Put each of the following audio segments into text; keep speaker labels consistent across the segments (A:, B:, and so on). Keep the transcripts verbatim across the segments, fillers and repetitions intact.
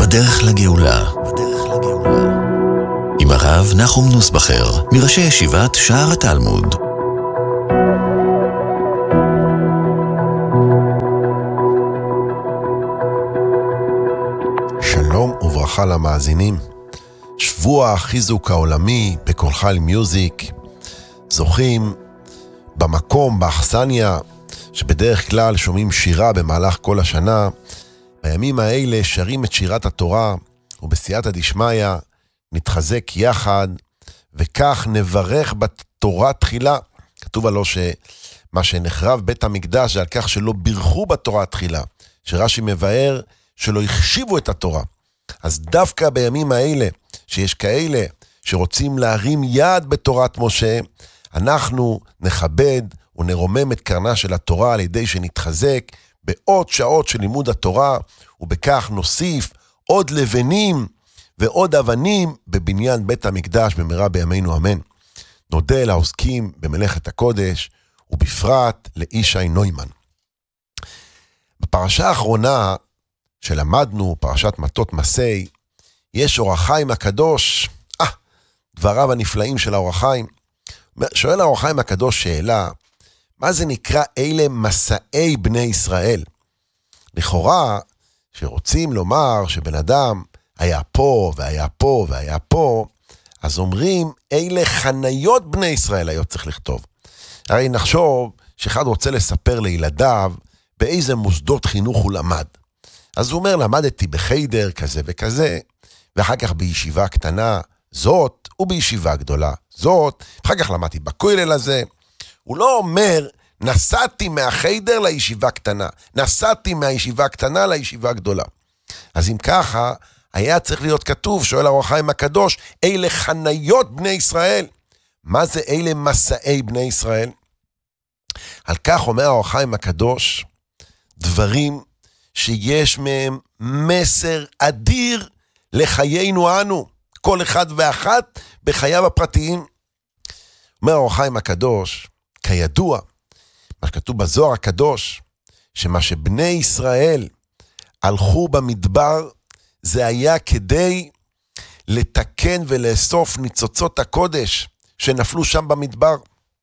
A: בדרך לגאולה. בדרך לגאולה. עם הרב נחום נוסבכר, מראשי ישיבת שער התלמוד.
B: שלום וברכה למאזינים. שבוע החיזוק העולמי בקולחל מיוזיק. זוכים במקום, באכסניה, שבדרך כלל שומעים שירה במהלך כל השנה. בימים האלה שרים את שירת התורה, ובסייעתא דשמיא נתחזק יחד, וכך נברך בתורה תחילה. כתוב עלו שמה שנחרב בית המקדש זה על כך שלא בירכו בתורה תחילה, שרש"י מבאר שלא החשיבו את התורה. אז דווקא בימים האלה, שיש כאלה שרוצים להרים יד בתורת משה, אנחנו נכבד ונרומם את קרנה של התורה על ידי שנתחזק בעוד שעות של לימוד התורה, ובכך נוסיף עוד לבנים ועוד אבנים בבניין בית המקדש במהרה בימינו אמן. נודה לעוסקים במלאכת הקודש, ובפרט לישי נוימן. בפרשה האחרונה שלמדנו, פרשת מטות מסי, יש אור החיים הקדוש, אה, דבריו הנפלאים של האור החיים. שואל האור החיים הקדוש שאלה, מה זה נקרא אלה מסעי בני ישראל? לכאורה, שרוצים לומר שבן אדם היה פה והיה פה והיה פה, אז אומרים, אלה חניות בני ישראל היה צריך לכתוב. הרי נחשוב שאחד רוצה לספר לילדיו באיזה מוסדות חינוך הוא למד. אז הוא אומר, למדתי בחיידר כזה וכזה, ואחר כך בישיבה קטנה זאת, ובישיבה גדולה זאת, אחר כך למדתי בכולל הזה. הוא לא אומר, נסעתי מהחיידר לישיבה קטנה, נסעתי מהישיבה קטנה לישיבה גדולה. אז אם ככה, היה צריך להיות כתוב, שואל האור החיים הקדוש, אלה חניות בני ישראל. מה זה אלה מסעי בני ישראל? על כך אומר האור החיים הקדוש, דברים שיש מהם מסר אדיר לחיינו אנו, כל אחד ואחת בחייו הפרטיים. אומר האור החיים הקדוש, כידוע, מה שכתוב בזוהר הקדוש, שמה שבני ישראל הלכו במדבר, זה היה כדי לתקן ולאסוף ניצוצות הקודש שנפלו שם במדבר.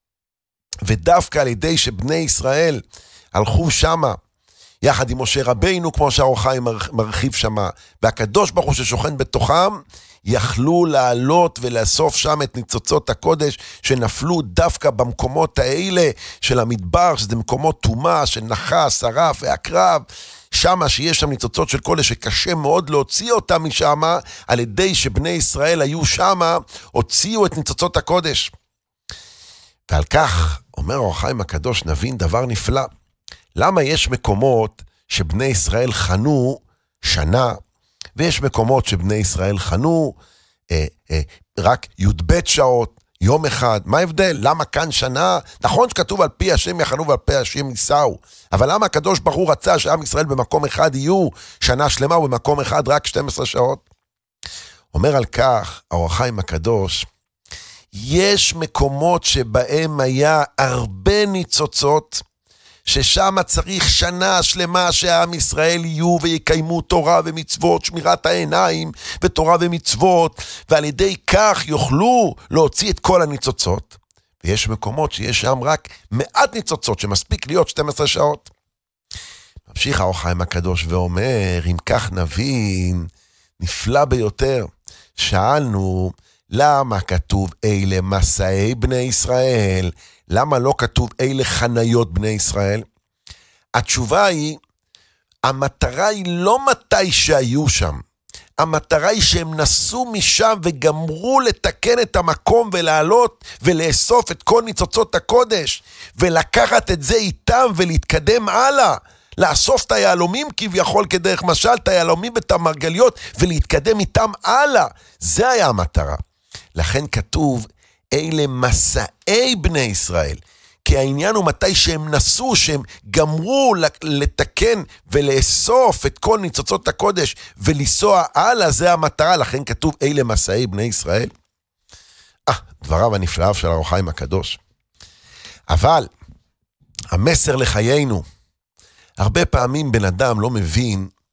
B: ודווקא על ידי שבני ישראל הלכו שמה, יחד עם משה רבינו, כמו שהאור החיים מרחיב שמה, והקדוש ברוך הוא ששוכן בתוכם, יכלו לעלות ולאסוף שם את ניצוצות הקודש שנפלו דווקא במקומות האלה של המדבר, שזה מקומות תומה של נחש, שרף ועקרב, שמה שיש שם ניצוצות של קודש שקשה מאוד להוציא אותם משם, על ידי שבני ישראל היו שמה, הוציאו את ניצוצות הקודש. ועל כך אומר האור החיים הקדוש, נבין דבר נפלא. למה יש מקומות שבני ישראל חנו שנה, ויש מקומות שבני ישראל חנו אה, אה, רק י"ב שעות, יום אחד? מה ההבדל? למה כאן שנה? נכון שכתוב על פי השם יחנו ועל פי השם ייסעו, אבל למה הקדוש ברוך הוא רצה שעם ישראל במקום אחד יהיו שנה שלמה ובמקום אחד רק שתים עשרה שעות? אומר על כך האור החיים הקדוש, יש מקומות שבהם היה הרבה ניצוצות, ששם צריך שנה שלמה שהעם ישראל יהיו ויקיימו תורה ומצוות, שמירת העיניים ותורה ומצוות, ועל ידי כך יוכלו להוציא את כל הניצוצות. ויש מקומות שיש שם רק מעט ניצוצות שמספיק להיות שתים עשרה שעות. ממשיך האור החיים הקדוש ואומר, אם כך נבין, נפלא ביותר, שאלנו, למה כתוב אלה מסעי בני ישראל? למה לא כתוב אלה חניות בני ישראל? התשובה היא, המטרה היא לא מתי שהיו שם. המטרה היא שהם נסו משם וגמרו לתקן את המקום ולעלות ולאסוף את כל ניצוצות הקודש, ולקחת את זה איתם ולהתקדם הלאה. לאסוף את היהלומים כביכול כדרך משל, את היהלומים ואת המרגליות, ולהתקדם איתם הלאה. זה היה המטרה. לכן כתוב, אלה מסעי בני ישראל, כי העניין הוא מתי שהם נסו, שהם גמרו לתקן ולאסוף את כל ניצוצות הקודש ולנסוע הלאה, זה המטרה, לכן כתוב אלה מסעי בני ישראל. אה, דבריו הנפלאיו של האור החיים הקדוש. אבל המסר לחיינו, הרבה פעמים בן אדם לא מבין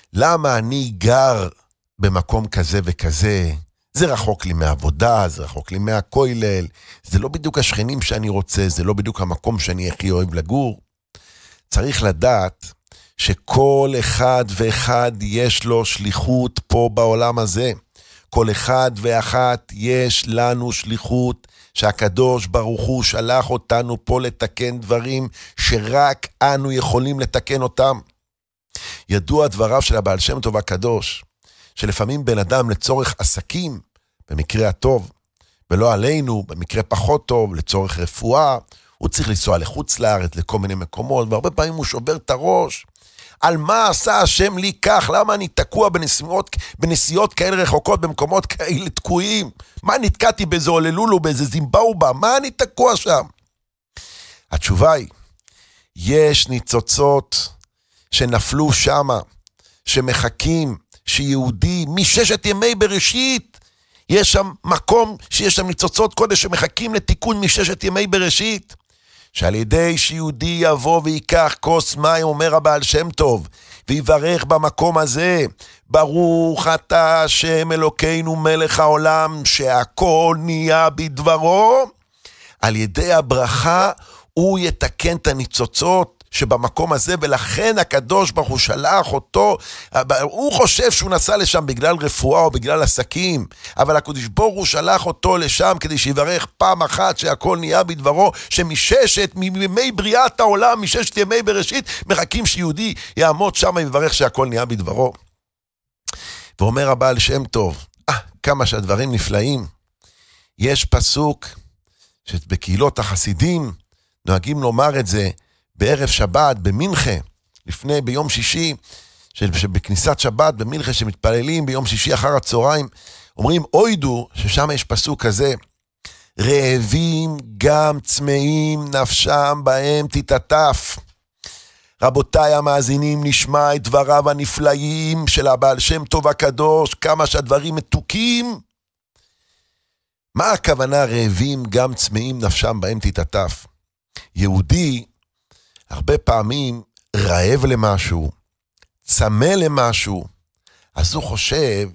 B: למה אני גר במקום כזה וכזה? זה רחוק לי מהעבודה, זה רחוק לי מהכולל, זה לא בדיוק השכנים שאני רוצה, זה לא בדיוק המקום שאני הכי אוהב לגור. צריך לדעת שכל אחד ואחד יש לו שליחות פה בעולם הזה. כל אחד ואחת יש לנו שליחות שהקדוש ברוך הוא שלח אותנו פה לתקן דברים שרק אנו יכולים לתקן אותם. ידוע דבריו של הבעל שם טוב הקדוש, שלפעמים בן אדם לצורך עסקים, במקרה הטוב, ולא עלינו, במקרה פחות טוב, לצורך רפואה, הוא צריך לנסוע לחוץ לארץ, לכל מיני מקומות, והרבה פעמים הוא שובר את הראש, על מה עשה השם לי כך, למה אני תקוע בנסיעות, בנסיעות כאלה רחוקות, במקומות כאלה תקועים, מה נתקעתי באיזה הוללולו, באיזה זימבאובה, מה אני תקוע שם? התשובה היא, יש ניצוצות שנפלו שמה, שמחכים, שיהודי מששת ימי בראשית, יש שם מקום שיש שם ניצוצות קודש שמחכים לתיקון מששת ימי בראשית, שעל ידי שיהודי יבוא ויקח כוס מים, אומר הבעל שם טוב, ויברך במקום הזה, ברוך אתה השם אלוקינו מלך העולם, שהכל נהיה בדברו, על ידי הברכה הוא יתקן את הניצוצות שבמקום הזה, ולכן הקדוש ברוך הוא שלח אותו, הוא חושב שהוא נסע לשם בגלל רפואה או בגלל עסקים, אבל הקדוש ברוך הוא שלח אותו לשם כדי שיברך פעם אחת שהכל נהיה בדברו, שמששת, מימי בריאת העולם, מששת ימי בראשית, מחכים שיהודי יעמוד שם ויברך שהכל נהיה בדברו. ואומר הבעל שם טוב, אה, כמה שהדברים נפלאים, יש פסוק שבקהילות החסידים נוהגים לומר את זה, בערב שבת, במנחה, לפני, ביום שישי, שבכניסת שבת, במנחה שמתפללים, ביום שישי אחר הצהריים, אומרים, אוידו, ששם יש פסוק כזה, רעבים גם צמאים, נפשם בהם תתעטף. רבותיי המאזינים, נשמע את דבריו הנפלאים של הבעל שם טוב הקדוש, כמה שהדברים מתוקים. מה הכוונה רעבים גם צמאים, נפשם בהם תתעטף? יהודי, הרבה פעמים רעב למשהו, צמא למשהו, אז הוא חושב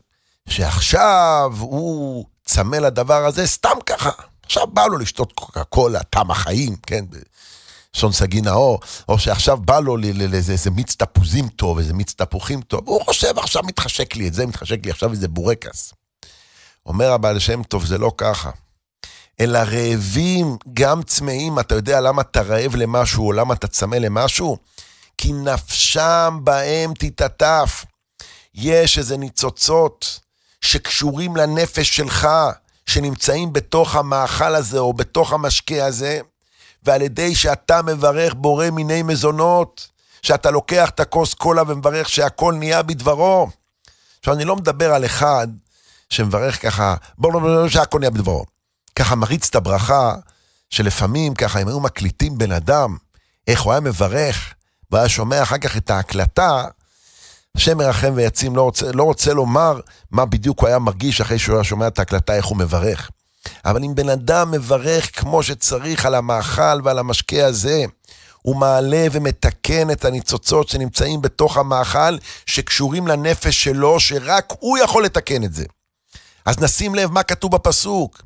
B: שעכשיו הוא צמא לדבר הזה סתם ככה. עכשיו בא לו לשתות קוקה קולה, טעם החיים, כן, שון סגי נאור, או שעכשיו בא לו לאיזה מיץ תפוזים טוב, איזה מיץ תפוחים טוב, והוא חושב עכשיו מתחשק לי את זה, מתחשק לי עכשיו איזה בורקס. אומר הבעל שם טוב, זה לא ככה. אלא רעבים גם צמאים, אתה יודע למה אתה רעב למשהו, או למה אתה צמא למשהו? כי נפשם בהם תתעטף. יש איזה ניצוצות שקשורים לנפש שלך, שנמצאים בתוך המאכל הזה, או בתוך המשקה הזה, ועל ידי שאתה מברך בורא מיני מזונות, שאתה לוקח את הכוס קולה ומברך שהכל נהיה בדברו. עכשיו אני לא מדבר על אחד שמברך ככה, בוא נאמר שהכל נהיה בדברו. ככה מריץ את הברכה, שלפעמים ככה הם היו מקליטים בן אדם, איך הוא היה מברך, והיה שומע אחר כך את ההקלטה, השם מרחם ויצים, לא רוצה, לא רוצה לומר מה בדיוק הוא היה מרגיש אחרי שהוא היה שומע את ההקלטה, איך הוא מברך. אבל אם בן אדם מברך כמו שצריך על המאכל ועל המשקה הזה, הוא מעלה ומתקן את הניצוצות שנמצאים בתוך המאכל, שקשורים לנפש שלו, שרק הוא יכול לתקן את זה. אז נשים לב מה כתוב בפסוק,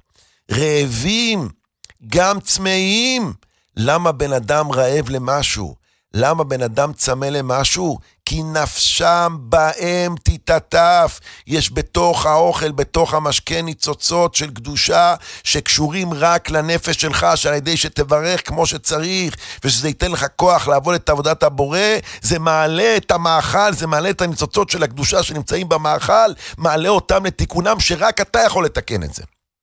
B: רעבים, גם צמאים. למה בן אדם רעב למשהו? למה בן אדם צמא למשהו? כי נפשם בהם תתעטף. יש בתוך האוכל, בתוך המשקה ניצוצות של קדושה, שקשורים רק לנפש שלך, שעל ידי שתברך כמו שצריך, ושזה ייתן לך כוח לעבוד את עבודת הבורא, זה מעלה את המאכל, זה מעלה את הניצוצות של הקדושה שנמצאים במאכל, מעלה אותם לתיקונם, שרק אתה יכול לתקן את זה.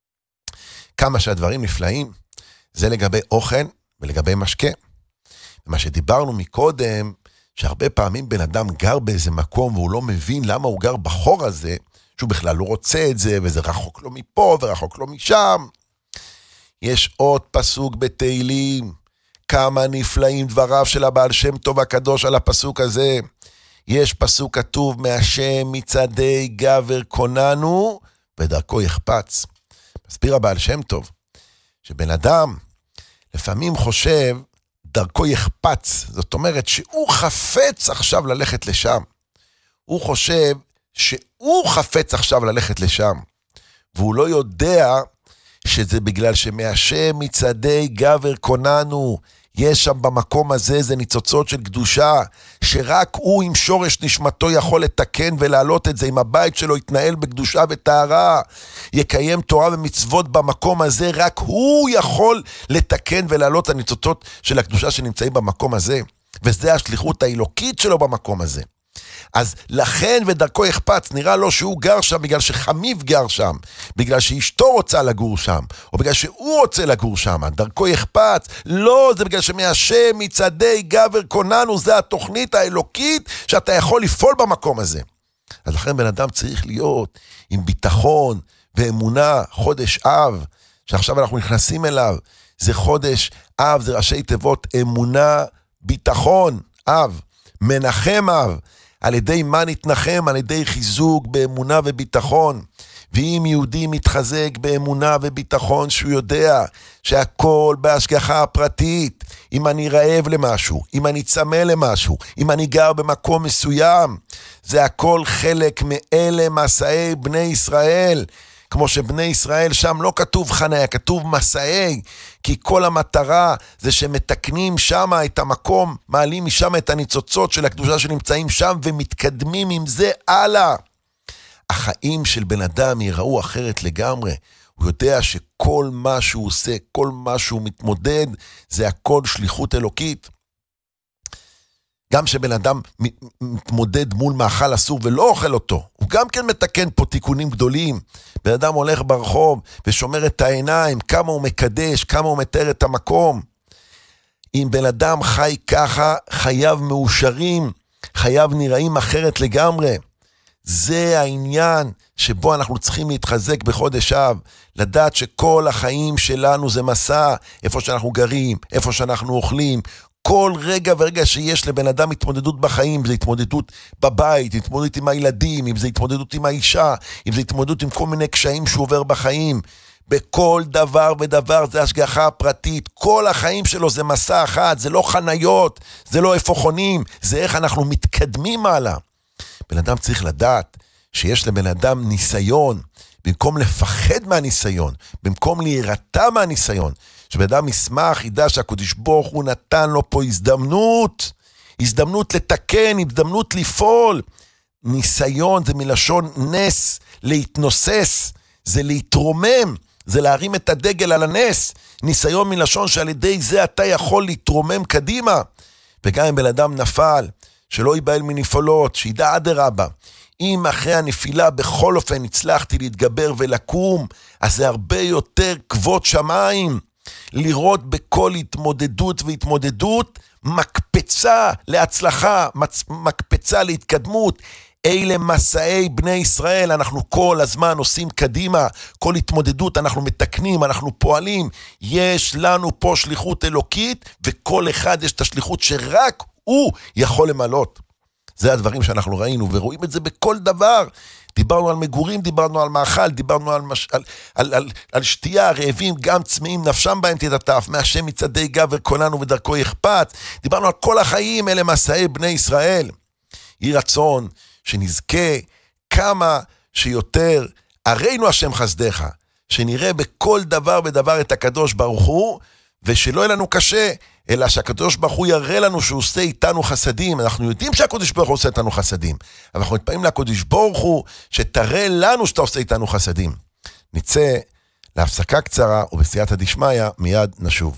B: כמה שהדברים נפלאים, זה לגבי אוכל ולגבי משקה. מה שדיברנו מקודם, שהרבה פעמים בן אדם גר באיזה מקום, והוא לא מבין למה הוא גר בחור הזה, שהוא בכלל לא רוצה את זה, וזה רחוק לו מפה ורחוק לו משם. יש עוד פסוק בתהילים, כמה נפלאים דבריו של הבעל שם טוב הקדוש על הפסוק הזה. יש פסוק כתוב, מהשם מצעדי גבר קוננו, ודרכו יחפץ. מסביר הבעל שם טוב, שבן אדם לפעמים חושב, דרכו יחפץ, זאת אומרת שהוא חפץ עכשיו ללכת לשם. הוא חושב שהוא חפץ עכשיו ללכת לשם, והוא לא יודע שזה בגלל שמהשם מצעדי גבר קוננו, יש שם במקום הזה, זה ניצוצות של קדושה, שרק הוא עם שורש נשמתו יכול לתקן ולהעלות את זה, אם הבית שלו יתנהל בקדושה וטהרה, יקיים תורה ומצוות במקום הזה, רק הוא יכול לתקן ולהעלות את הניצוצות של הקדושה שנמצאים במקום הזה, וזה השליחות האלוקית שלו במקום הזה. אז לכן ודרכו יחפץ, נראה לו שהוא גר שם בגלל שחמיב גר שם, בגלל שאשתו רוצה לגור שם, או בגלל שהוא רוצה לגור שם, דרכו יחפץ, לא, זה בגלל שמהשם מצעדי גבר קוננו, זה התוכנית האלוקית שאתה יכול לפעול במקום הזה. אז לכן בן אדם צריך להיות עם ביטחון ואמונה, חודש אב, שעכשיו אנחנו נכנסים אליו, זה חודש אב, זה ראשי תיבות אמונה, ביטחון, אב, מנחם אב, על ידי מה נתנחם? על ידי חיזוק באמונה וביטחון. ואם יהודי מתחזק באמונה וביטחון שהוא יודע שהכל בהשגחה הפרטית, אם אני רעב למשהו, אם אני צמא למשהו, אם אני גר במקום מסוים, זה הכל חלק מאלה מסעי בני ישראל. כמו שבני ישראל שם לא כתוב חניה, כתוב מסעי, כי כל המטרה זה שמתקנים שם את המקום, מעלים משם את הניצוצות של הקדושה שנמצאים שם, ומתקדמים עם זה הלאה. החיים של בן אדם ייראו אחרת לגמרי. הוא יודע שכל מה שהוא עושה, כל מה שהוא מתמודד, זה הכל שליחות אלוקית. גם שבן אדם מתמודד מול מאכל אסור ולא אוכל אותו, הוא גם כן מתקן פה תיקונים גדולים. בן אדם הולך ברחוב ושומר את העיניים, כמה הוא מקדש, כמה הוא מתאר את המקום. אם בן אדם חי ככה, חייו מאושרים, חייו נראים אחרת לגמרי. זה העניין שבו אנחנו צריכים להתחזק בחודש אב, לדעת שכל החיים שלנו זה מסע, איפה שאנחנו גרים, איפה שאנחנו אוכלים, כל רגע ורגע שיש לבן אדם התמודדות בחיים, זה התמודדות בבית, התמודדות עם הילדים, אם זה התמודדות עם האישה, אם זה התמודדות עם כל מיני קשיים שהוא עובר בחיים, בכל דבר ודבר זה השגחה פרטית, כל החיים שלו זה מסע אחד, זה לא חניות, זה לא איפה חונים, זה איך אנחנו מתקדמים הלאה. בן אדם צריך לדעת שיש לבן אדם ניסיון, במקום לפחד מהניסיון, במקום להירתע מהניסיון, שבן אדם ישמח, ידע שהקדוש ברוך הוא נתן לו פה הזדמנות, הזדמנות לתקן, הזדמנות לפעול. ניסיון זה מלשון נס, להתנוסס, זה להתרומם, זה להרים את הדגל על הנס. ניסיון מלשון שעל ידי זה אתה יכול להתרומם קדימה. וגם אם בן אדם נפל, שלא ייבהל מנפולות, שידע אדרבה. אם אחרי הנפילה בכל אופן הצלחתי להתגבר ולקום, אז זה הרבה יותר כבוד שמיים. לראות בכל התמודדות והתמודדות מקפצה להצלחה, מקפצה להתקדמות. אלה מסעי בני ישראל, אנחנו כל הזמן עושים קדימה, כל התמודדות אנחנו מתקנים, אנחנו פועלים. יש לנו פה שליחות אלוקית, וכל אחד יש את השליחות שרק הוא יכול למלות. זה הדברים שאנחנו ראינו, ורואים את זה בכל דבר. דיברנו על מגורים, דיברנו על מאכל, דיברנו על, מש... על, על, על, על שתייה, רעבים, גם צמאים, נפשם בהם תתעטף, מהשם מצעדי גבר קוננו ודרכו יחפץ. דיברנו על כל החיים, אלה מסעי בני ישראל. יהי רצון שנזכה כמה שיותר, הרינו השם חסדך, שנראה בכל דבר ודבר את הקדוש ברוך הוא, ושלא יהיה לנו קשה, אלא שהקדוש ברוך הוא יראה לנו שהוא עושה איתנו חסדים. אנחנו יודעים שהקדוש ברוך הוא עושה איתנו חסדים, אבל אנחנו מתפעמים לקדוש ברוך הוא שתראה לנו שאתה עושה איתנו חסדים. נצא להפסקה קצרה, ובסייעתא דשמיא מיד נשוב.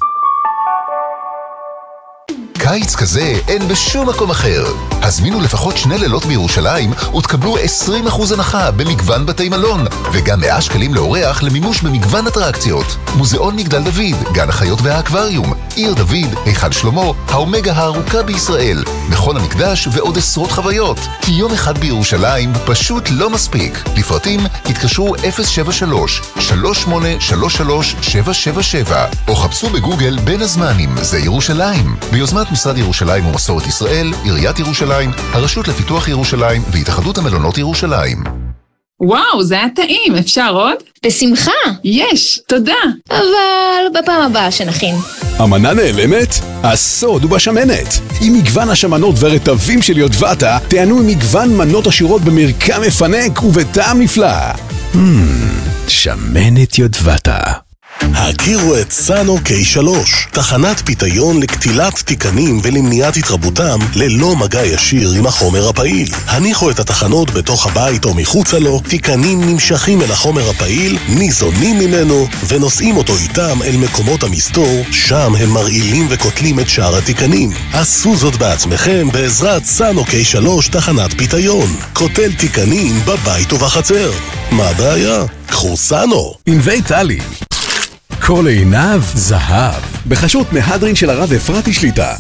C: קיץ כזה אין בשום מקום אחר. הזמינו לפחות שני לילות בירושלים ותקבלו עשרים אחוז הנחה במגוון בתי מלון, וגם מאה שקלים לאורח למימוש במגוון אטרקציות. מוזיאון מגדל דוד, גן החיות והאקווריום, עיר דוד, היכל שלמה, האומגה הארוכה בישראל, מכון המקדש ועוד עשרות חוויות. כי יום אחד בירושלים פשוט לא מספיק. לפרטים התקשרו אפס שבע שלוש שלוש שמונה שלוש שלוש שבע שבע שבע או חפשו בגוגל בין הזמנים זה ירושלים. ביוזמת משרד ירושלים ומסורת ישראל, עיריית ירושלים, הרשות לפיתוח ירושלים והתאחדות המלונות ירושלים.
D: וואו, זה היה טעים, אפשר עוד?
E: בשמחה.
D: יש, תודה.
E: אבל בפעם הבאה שנכין.
F: המנה נעלמת? הסוד הוא בשמנת. עם מגוון השמנות והרטבים של יודבטה, תענו עם מגוון מנות עשירות במרקם מפנק ובטעם נפלא. Hmm, שמנת יודבטה.
G: הכירו את סאנו קיי שלוש, תחנת פיתיון לקטילת תיקנים ולמניעת התרבותם ללא מגע ישיר עם החומר הפעיל. הניחו את התחנות בתוך הבית או מחוצה לו, תיקנים נמשכים אל החומר הפעיל, ניזונים ממנו ונושאים אותו איתם אל מקומות המסתור, שם הם מרעילים וקוטלים את שאר התיקנים. עשו זאת בעצמכם בעזרת סאנו קיי שלוש תחנת פיתיון. קוטל תיקנים בבית ובחצר. מה הבעיה? קחו סאנו.
F: ענבי טלי. כל עיניו זהב, בחשות מהדרין של הרב אפרתי שליטה.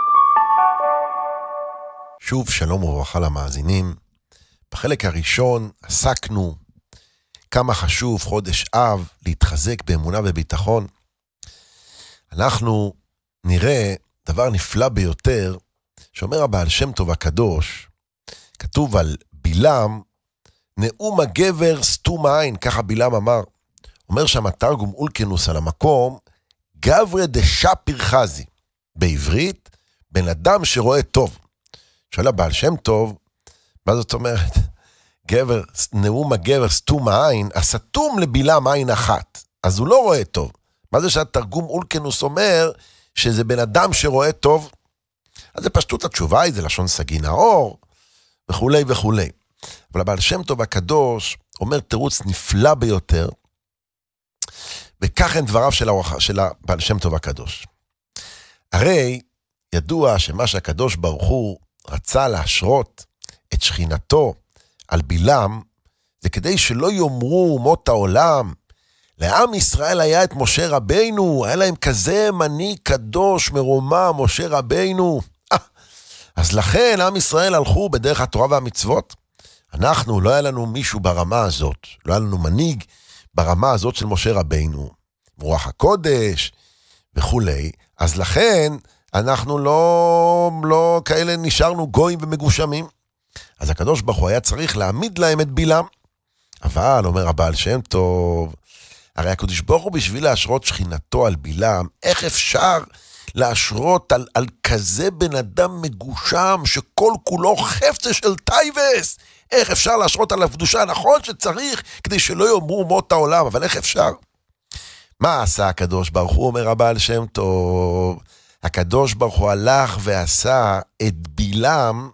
B: שוב שלום וברכה למאזינים. בחלק הראשון עסקנו כמה חשוב חודש אב להתחזק באמונה וביטחון. אנחנו נראה דבר נפלא ביותר שאומר הבעל שם טוב הקדוש, כתוב על בלעם, נאום הגבר סתום העין, ככה בלעם אמר. אומר שם התרגום אולקנוס על המקום, גברי דשא פרחזי. בעברית, בן אדם שרואה טוב. שואל הבעל שם טוב, מה זאת אומרת? גבר, נאום הגבר סתום העין, הסתום לבלעם עין אחת. אז הוא לא רואה טוב. מה זה שהתרגום אולקנוס אומר, שזה בן אדם שרואה טוב? אז זה פשטות התשובה, זה לשון סגי נאור, וכו' וכו'. אבל הבעל שם טוב הקדוש אומר תירוץ נפלא ביותר, וכך הם דבריו של, הרוח, של הבעל שם טוב הקדוש. הרי ידוע שמה שהקדוש ברוך הוא רצה להשרות את שכינתו על בלעם, זה כדי שלא יאמרו אומות העולם, לעם ישראל היה את משה רבינו, היה להם כזה מנהיג קדוש מרומם, משה רבינו. אה, אז לכן עם ישראל הלכו בדרך התורה והמצוות. אנחנו, לא היה לנו מישהו ברמה הזאת, לא היה לנו מנהיג, ברמה הזאת של משה רבינו, רוח הקודש וכו'. אז לכן אנחנו לא, לא כאלה נשארנו גויים ומגושמים. אז הקדוש ברוך הוא היה צריך להעמיד להם את בלעם. אבל, אומר הבעל שם טוב, הרי הקדוש ברוך הוא בשביל להשרות שכינתו על בלעם, איך אפשר להשרות על, על כזה בן אדם מגושם שכל כולו חפצה של טייבס? איך אפשר להשרות עליו קדושה? נכון שצריך כדי שלא יאמרו אומות העולם, אבל איך אפשר? מה עשה הקדוש ברוך הוא? אומר הבעל שם טוב, הקדוש ברוך הוא הלך ועשה את בלעם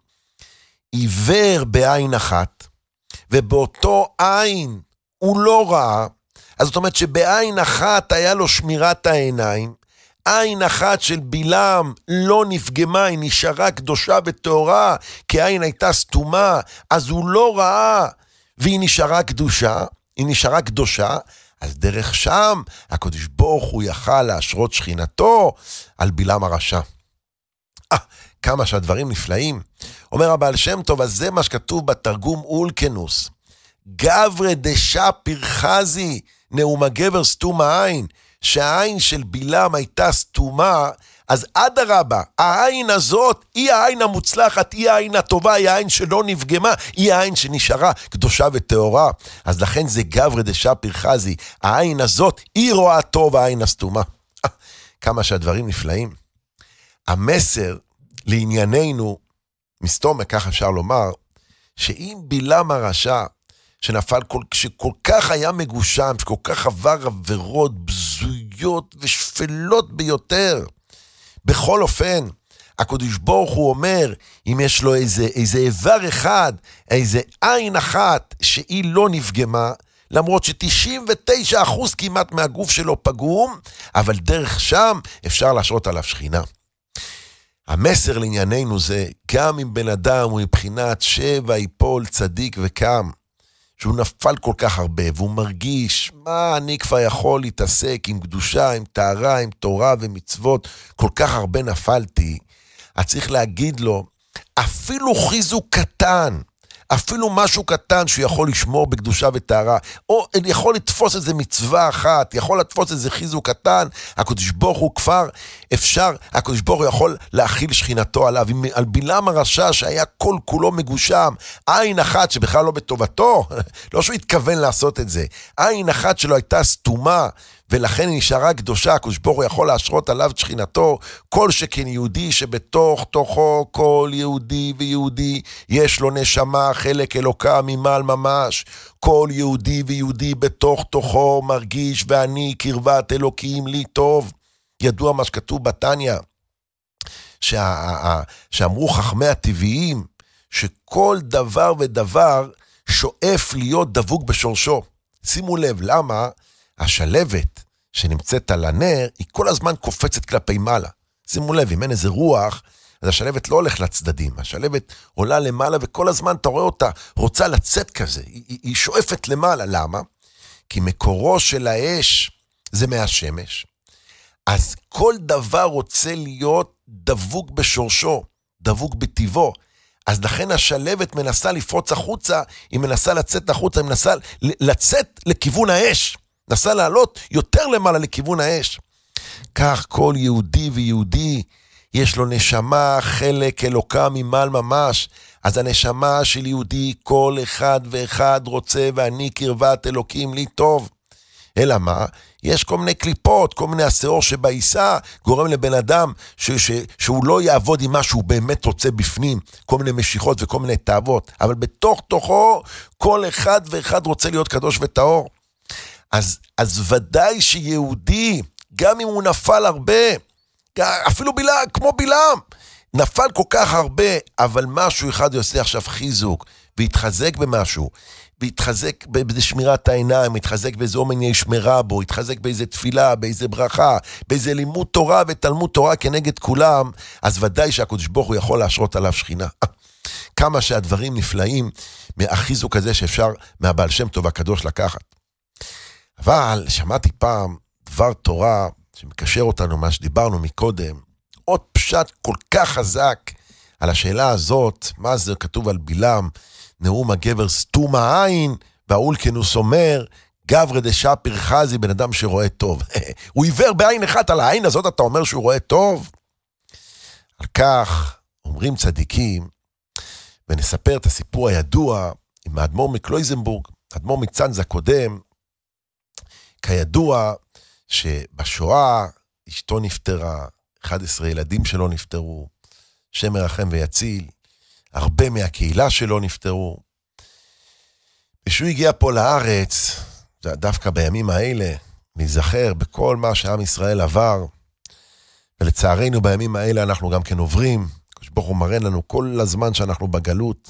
B: עיוור בעין אחת, ובאותו עין הוא לא ראה. אז זאת אומרת שבעין אחת היה לו שמירת העיניים, עין אחת של בלעם לא נפגמה, היא נשארה קדושה וטהורה, כי העין הייתה סתומה, אז הוא לא ראה, והיא נשארה קדושה, היא נשארה קדושה, אז דרך שם הקדוש ברוך הוא יכל להשרות שכינתו על בלעם הרשע. אה, כמה שהדברים נפלאים. אומר הבעל שם טוב, אז זה מה שכתוב בתרגום אולקנוס, גברי דשא פרחזי, נאום הגבר סתום העין, שהעין של בלעם הייתה סתומה, אז עד הרבה, העין הזאת היא העין המוצלחת, היא העין הטובה, היא העין שלא נפגמה, היא העין שנשארה קדושה וטהורה. אז לכן זה גברי דשא פרחזי, העין הזאת היא רואה טוב, העין הסתומה. כמה שהדברים נפלאים. המסר לענייננו, מסתום כך אפשר לומר, שאם בלעם הרשע, שנפל, כל, שכל כך היה מגושם, שכל כך עבר עבירות בזויות ושפלות ביותר. בכל אופן, הקדוש ברוך הוא אומר, אם יש לו איזה, איזה איבר אחד, איזה עין אחת שהיא לא נפגמה, למרות ש-תשעים ותשעה אחוז כמעט מהגוף שלו פגום, אבל דרך שם אפשר להשרות עליו שכינה. המסר לענייננו זה, גם אם בן אדם הוא מבחינת שבע יפול צדיק וקם, שהוא נפל כל כך הרבה, והוא מרגיש, מה אני כבר יכול להתעסק עם קדושה, עם טהרה, עם תורה ומצוות, כל כך הרבה נפלתי, אז צריך להגיד לו, אפילו חיזוק קטן, אפילו משהו קטן שהוא יכול לשמור בקדושה וטהרה, או יכול לתפוס איזה מצווה אחת, יכול לתפוס איזה חיזוק קטן, הקדוש ברוך הוא כבר אפשר, הקדוש ברוך הוא יכול להכיל שכינתו עליו, על בלעם הרשע שהיה כל כולו מגושם, עין אחת שבכלל לא בטובתו, לא שהוא התכוון לעשות את זה, עין אחת שלו הייתה סתומה, ולכן היא נשארה קדושה, הקדוש ברוך הוא יכול להשרות עליו את שכינתו, כל שכן יהודי שבתוך תוכו, כל יהודי ויהודי, יש לו נשמה, חלק אלוקה ממעל ממש, כל יהודי ויהודי בתוך תוכו מרגיש, ואני קרבת אלוקים לי טוב, ידוע מה שכתוב בתניא, שה, שאמרו חכמי הטבעיים, שכל דבר ודבר שואף להיות דבוק בשורשו, שימו לב, למה? השלבת שנמצאת על הנר, היא כל הזמן קופצת כלפי מעלה. שימו לב, אם אין איזה רוח, אז השלבת לא הולך לצדדים. השלבת עולה למעלה, וכל הזמן אתה רואה אותה, רוצה לצאת כזה. היא, היא, היא שואפת למעלה. למה? כי מקורו של האש זה מהשמש. אז כל דבר רוצה להיות דבוק בשורשו, דבוק בטבעו. אז לכן השלבת מנסה לפרוץ החוצה, היא מנסה לצאת החוצה, היא מנסה לצאת לכיוון האש. נסה לעלות יותר למעלה לכיוון האש. כך כל יהודי ויהודי, יש לו נשמה, חלק אלוקה ממעל ממש. אז הנשמה של יהודי, כל אחד ואחד רוצה, ואני קרבת אלוקים לי טוב. אלא מה? יש כל מיני קליפות, כל מיני השאור שבעיסה, גורם לבן אדם ש- ש- שהוא לא יעבוד עם מה שהוא באמת רוצה בפנים, כל מיני משיכות וכל מיני תאוות. אבל בתוך תוכו, כל אחד ואחד רוצה להיות קדוש וטהור. אז, אז ודאי שיהודי, גם אם הוא נפל הרבה, אפילו בלעם, כמו בלעם, נפל כל כך הרבה, אבל משהו אחד יעשה עכשיו חיזוק, והתחזק במשהו, והתחזק באיזה שמירת העיניים, התחזק באיזה אומן ישמרה בו, התחזק באיזה תפילה, באיזה ברכה, באיזה לימוד תורה ותלמוד תורה כנגד כולם, אז ודאי שהקדוש ברוך הוא יכול להשרות עליו שכינה. כמה שהדברים נפלאים מהחיזוק הזה שאפשר מהבעל שם טוב הקדוש לקחת. אבל שמעתי פעם דבר תורה שמקשר אותנו מה שדיברנו מקודם, עוד פשט כל כך חזק על השאלה הזאת, מה זה כתוב על בלעם, נאום הגבר סתום העין, והאולקנוס אומר, גברא דשפיר חזי, בן אדם שרואה טוב. הוא עיוור בעין אחת, על העין הזאת אתה אומר שהוא רואה טוב? על כך אומרים צדיקים, ונספר את הסיפור הידוע עם האדמו"ר מקלויזנבורג, האדמו"ר מצאנז הקודם, כידוע שבשואה אשתו נפטרה, אחד עשר ילדים שלו נפטרו, שם מרחם ויציל, הרבה מהקהילה שלו נפטרו. ושהוא הגיע פה לארץ, דווקא בימים האלה, להיזכר בכל מה שעם ישראל עבר, ולצערנו בימים האלה אנחנו גם כן עוברים, ברוך הוא מראה לנו כל הזמן שאנחנו בגלות,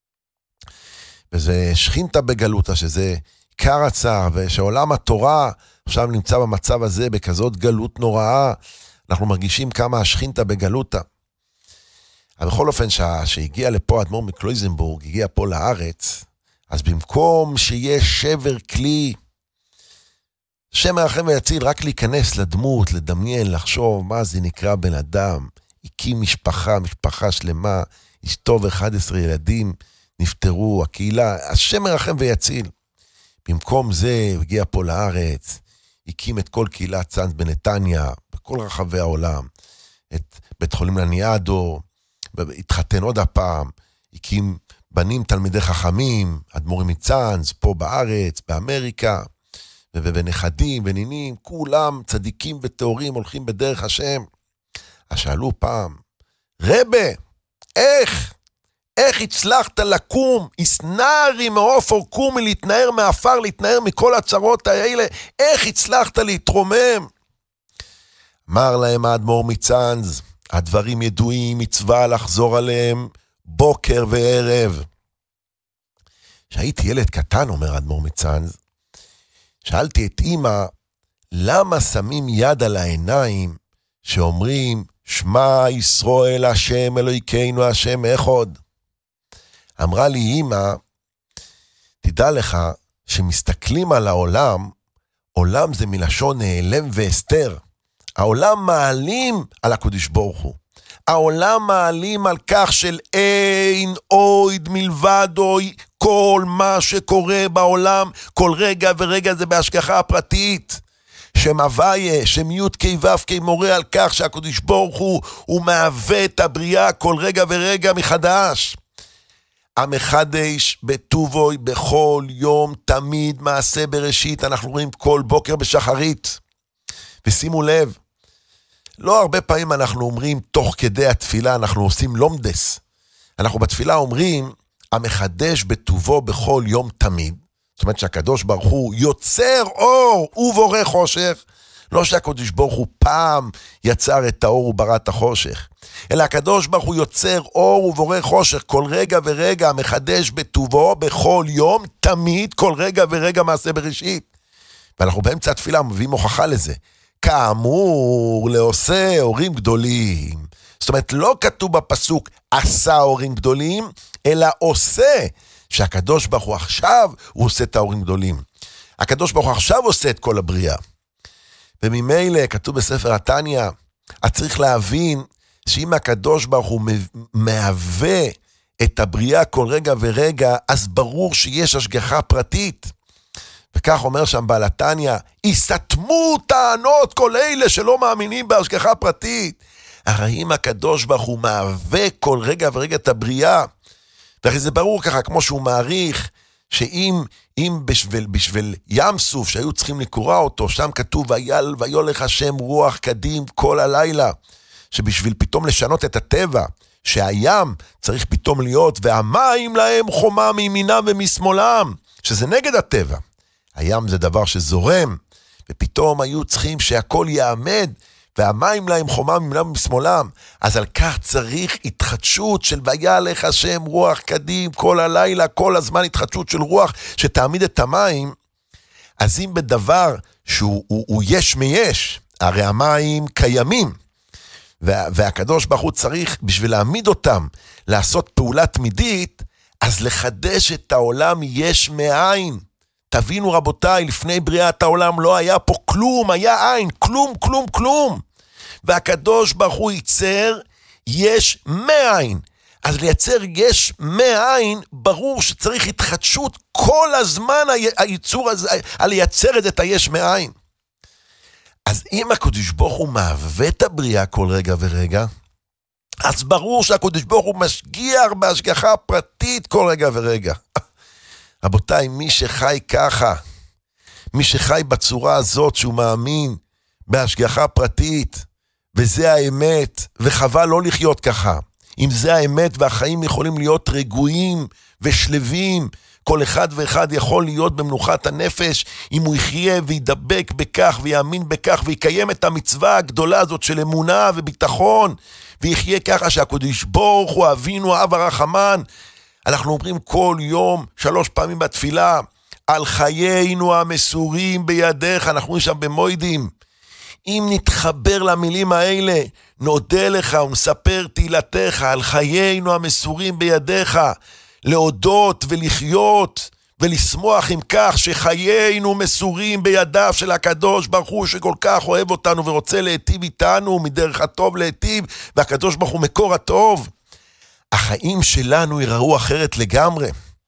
B: וזה שכינתה בגלותה, שזה עיקר הצער, ושעולם התורה עכשיו נמצא במצב הזה, בכזאת גלות נוראה, אנחנו מרגישים כמה השכינתה בגלותה. אבל בכל אופן שהגיע לפה אדמו"ר מקלויזנבורג, הגיע פה לארץ, אז במקום שיש שבר כלי, שם מרחם ויציל, רק להיכנס לדמות, לדמיין, לחשוב מה זה נקרא בן אדם, הקים משפחה, משפחה שלמה, אשתו ו-אחד עשר ילדים נפטרו, הקהילה, השם מרחם ויציל. במקום זה, הוא הגיע פה לארץ, הקים את כל קהילת צאנז בנתניה, בכל רחבי העולם, את בית חולים לניאדו, התחתן עוד הפעם, הקים בנים תלמידי חכמים, אדמו"רים מצאנז, פה בארץ, באמריקה, ובנכדים ונינים, כולם צדיקים וטהורים הולכים בדרך השם. אז שאלו פעם, רבה, איך? איך הצלחת לקום, יסנרי מעופר קומי, להתנער מאפר, להתנער מכל הצרות האלה, איך הצלחת להתרומם? אמר להם האדמו"ר מצאנז, הדברים ידועים, מצווה לחזור עליהם בוקר וערב. כשהייתי ילד קטן, אומר האדמו"ר מצאנז, שאלתי את אמא, למה שמים יד על העיניים שאומרים, שמע ישראל השם אלוהינו השם אחד? אמרה לי אמא, תדע לך שמסתכלים על העולם, עולם זה מלשון נעלם והסתר. העולם מעלים על הקדוש ברוך הוא. העולם מעלים על כך של אין אויד מלבד אוי, כל מה שקורה בעולם, כל רגע ורגע זה בהשגחה הפרטית. שם הוויה, שם י' כ' ו' כ' מורה על כך שהקדוש ברוך הוא, הוא מהווה את הבריאה כל רגע ורגע מחדש. המחדש בטובוי בכל יום תמיד מעשה בראשית, אנחנו רואים כל בוקר בשחרית. ושימו לב, לא הרבה פעמים אנחנו אומרים תוך כדי התפילה, אנחנו עושים לומדס. אנחנו בתפילה אומרים, המחדש בטובו בכל יום תמיד. זאת אומרת שהקדוש ברוך הוא יוצר אור ובורא חושך. לא שהקדוש ברוך הוא פעם יצר את האור וברא את החושך. אלא הקדוש ברוך הוא יוצר אור ובורא חושך כל רגע ורגע, המחדש בטובו בכל יום תמיד, כל רגע ורגע מעשה בראשית. ואנחנו באמצע התפילה מביאים הוכחה לזה. כאמור לעושה אורים גדולים. זאת אומרת לא כתוב בפסוק עשה אורים גדולים, אלא עושה. שהקדוש ברוך הוא עכשיו הוא עושה את האורים גדולים. הקדוש ברוך הוא עכשיו עושה את כל הבריאה. וממילא כתוב בספר התניא, את צריך להבין שאם הקדוש ברוך הוא מהווה את הבריאה כל רגע ורגע, אז ברור שיש השגחה פרטית. וכך אומר שם בעל התניא, יסתמו טענות כל אלה שלא מאמינים בהשגחה פרטית. הרי אם הקדוש ברוך הוא מהווה כל רגע ורגע את הבריאה, והרי זה ברור ככה, כמו שהוא מעריך, שאם אם בשביל, בשביל ים סוף, שהיו צריכים לקרוא אותו, שם כתוב, ויל ויולך השם רוח קדים כל הלילה, שבשביל פתאום לשנות את הטבע, שהים צריך פתאום להיות, והמים להם חומה מימינם ומשמאלם, שזה נגד הטבע. הים זה דבר שזורם, ופתאום היו צריכים שהכל יעמד, והמים להם חומה מימינם ומשמאלם, אז על כך צריך התחדשות של וילך השם רוח קדים כל הלילה, כל הזמן התחדשות של רוח שתעמיד את המים. אז אם בדבר שהוא הוא, הוא יש מיש, הרי המים קיימים, וה, והקדוש ברוך הוא צריך בשביל להעמיד אותם, לעשות פעולה תמידית, אז לחדש את העולם יש מאין. תבינו רבותיי, לפני בריאת העולם לא היה פה כלום, היה עין, כלום, כלום, כלום. והקדוש ברוך הוא ייצר יש מאין. אז לייצר יש מאין, ברור שצריך התחדשות כל הזמן הייצור הזה, על לייצר את היש מאין. אז אם הקדוש ברוך הוא מהווה את הבריאה כל רגע ורגע, אז ברור שהקדוש ברוך הוא משגיח בהשגחה פרטית כל רגע ורגע. רבותיי, מי שחי ככה, מי שחי בצורה הזאת שהוא מאמין בהשגחה פרטית, וזה האמת, וחבל לא לחיות ככה. אם זה האמת והחיים יכולים להיות רגועים ושלבים, כל אחד ואחד יכול להיות במנוחת הנפש, אם הוא יחיה וידבק בכך ויאמין בכך ויקיים את המצווה הגדולה הזאת של אמונה וביטחון, ויחיה ככה שהקדוש ברוך הוא אבינו אב הרחמן. אנחנו אומרים כל יום, שלוש פעמים בתפילה, על חיינו המסורים בידיך, אנחנו אומרים שם במוידים. אם נתחבר למילים האלה, נודה לך ונספר תהילתך, על חיינו המסורים בידיך, להודות ולחיות ולשמוח עם כך שחיינו מסורים בידיו של הקדוש ברוך הוא, שכל כך אוהב אותנו ורוצה להיטיב איתנו, מדרך הטוב להיטיב, והקדוש ברוך הוא מקור הטוב. החיים שלנו יראו אחרת לגמרי.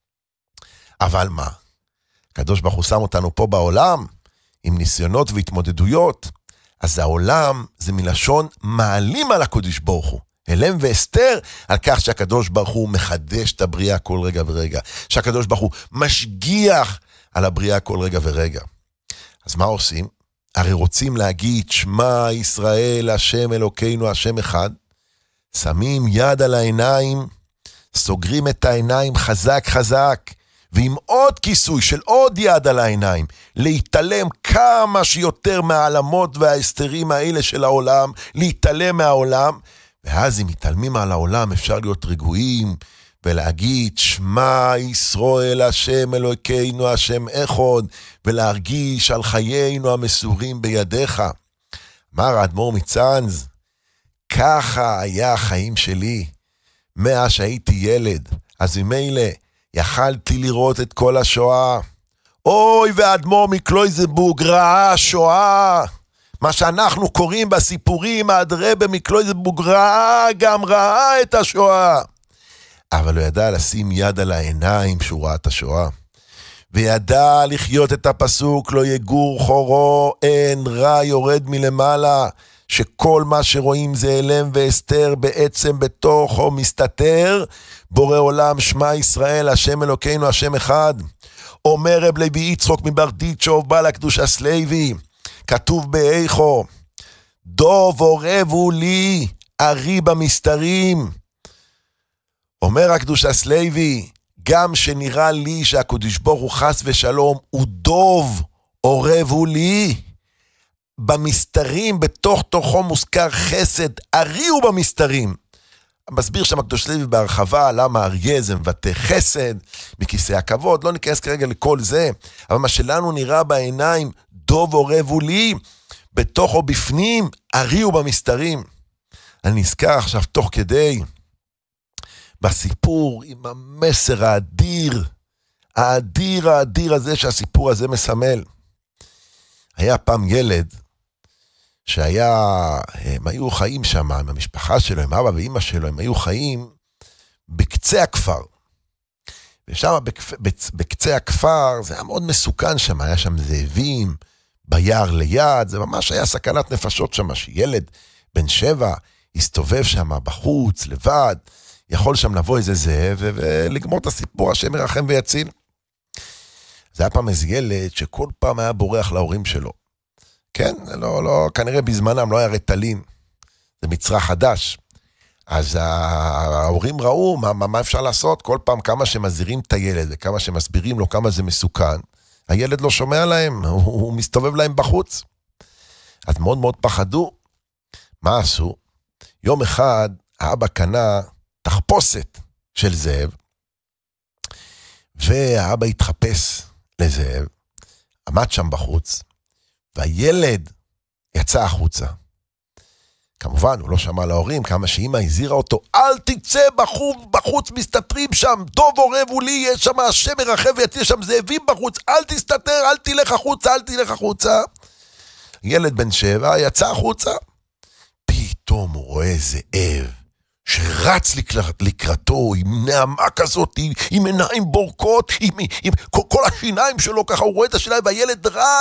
B: אבל מה? הקדוש ברוך הוא שם אותנו פה בעולם, עם ניסיונות והתמודדויות, אז העולם זה מלשון מעלים על הקדוש ברוך הוא. אלם ואסתר על כך שהקדוש ברוך הוא מחדש את הבריאה כל רגע ורגע. שהקדוש ברוך הוא משגיח על הבריאה כל רגע ורגע. אז מה עושים? הרי רוצים להגיד, שמע ישראל, השם אלוקינו, השם אחד. שמים יד על העיניים, סוגרים את העיניים חזק חזק, ועם עוד כיסוי של עוד יד על העיניים, להתעלם כמה שיותר מהעלמות וההסתרים האלה של העולם, להתעלם מהעולם, ואז אם מתעלמים על העולם אפשר להיות רגועים, ולהגיד שמע ישראל השם אלוקינו השם אחד, ולהרגיש על חיינו המסורים בידיך. אמר האדמו"ר מצאנז, ככה היה החיים שלי, מאז שהייתי ילד, אז ממילא יכלתי לראות את כל השואה. אוי, והאדמו"ר מקלויזנבורג ראה השואה. מה שאנחנו קוראים בסיפורים, האדרבה מקלויזנבורג ראה, גם ראה את השואה. אבל הוא ידע לשים יד על העיניים שהוא ראה את השואה. וידע לחיות את הפסוק, לא יגור חורו, אין רע יורד מלמעלה, שכל מה שרואים זה אלם ואסתר, בעצם בתוכו מסתתר, בורא עולם שמע ישראל, השם אלוקינו, השם אחד. אומר רב לוי יצחק מברדיצ'וב, בעל הקדושה סלייבי, כתוב באיכו, דוב עורבו לי, ארי במסתרים. אומר הקדושה סלייבי, גם שנראה לי שהקדוש ברוך הוא חס ושלום, הוא דוב עורבו לי, במסתרים, בתוך תוכו מוזכר חסד, ארי הוא במסתרים. מסביר שם הקדוש סלייבי בהרחבה, למה אריה זה מבטא חסד, מכיסא הכבוד, לא ניכנס כרגע לכל זה, אבל מה שלנו נראה בעיניים, דוב עורבו לי, בתוך או בפנים, ארי הוא במסתרים. אני נזכר עכשיו תוך כדי, בסיפור עם המסר האדיר, האדיר האדיר הזה שהסיפור הזה מסמל. היה פעם ילד, שהיה, הם היו חיים שם, עם המשפחה שלו, עם אבא ואמא שלו, הם היו חיים בקצה הכפר. ושם בקצה הכפר, זה היה מאוד מסוכן שם, היה שם זאבים, ביער ליד, זה ממש היה סכנת נפשות שם, שילד בן שבע, הסתובב שם בחוץ, לבד, יכול שם לבוא איזה זאב, ולגמור את הסיפור, השם ירחם ויציל. זה היה פעם איזה ילד, שכל פעם היה בורח להורים שלו. כן, לא, לא, כנראה בזמנם לא היה רטלין, זה מצרך חדש. אז ההורים ראו מה, מה אפשר לעשות, כל פעם כמה שמזהירים את הילד, וכמה שמסבירים לו כמה זה מסוכן, הילד לא שומע להם, הוא, הוא מסתובב להם בחוץ. אז מאוד מאוד פחדו. מה עשו? יום אחד האבא קנה תחפושת של זאב, והאבא התחפש לזאב, עמד שם בחוץ, והילד יצא החוצה. כמובן, הוא לא שמע להורים, כמה שאמא הזהירה אותו, אל תצא בחוץ, בחוץ מסתתרים שם, דוב עורבו לי, יש שם השם ירחם ויציל, שם זאבים בחוץ, אל תסתתר, אל תלך החוצה, אל תלך החוצה. ילד בן שבע יצא החוצה, פתאום הוא רואה זאב, שרץ לקראת, לקראתו, עם נעמה כזאת, עם, עם עיניים בורקות, עם, עם כל, כל השיניים שלו ככה, הוא רואה את השיניים, והילד רץ,